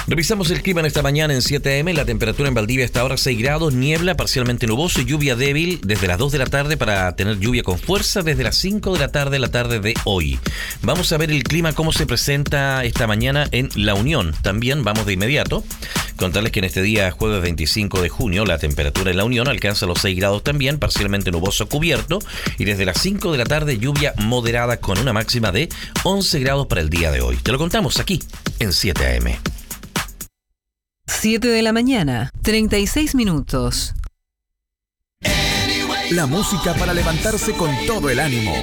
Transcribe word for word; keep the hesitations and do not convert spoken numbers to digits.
Revisamos el clima en esta mañana en siete a eme. La temperatura en Valdivia está ahora seis grados, niebla parcialmente nuboso y lluvia débil desde las dos de la tarde para tener lluvia con fuerza desde las cinco de la tarde, la tarde de hoy. Vamos a ver el clima, cómo se presenta esta mañana en La Unión. También vamos de inmediato. Contarles que en este día, jueves veinticinco de junio, la temperatura en La Unión alcanza los seis grados también, parcialmente nuboso cubierto, y desde las cinco de la tarde lluvia moderada con una máxima de once grados para el día de hoy. Te lo contamos aquí en siete a eme. siete de la mañana, treinta y seis minutos. La música para levantarse con todo el ánimo.